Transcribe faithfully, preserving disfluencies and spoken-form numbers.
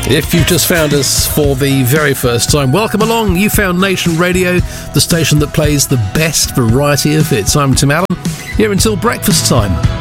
If you've just found us for the very first time, welcome along. You found Nation Radio, the station that plays the best variety of hits. I'm Tim Allen, here until breakfast time.